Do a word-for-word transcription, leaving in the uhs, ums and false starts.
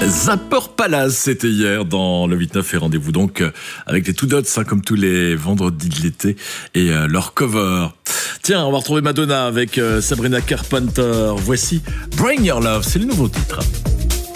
Zapper Palace, c'était hier dans le huit neuf et rendez-vous donc avec les Two Dots, hein, comme tous les vendredis de l'été et euh, leur cover. Tiens, on va retrouver Madonna avec euh, Sabrina Carpenter. Voici Bring Your Love, c'est le nouveau titre.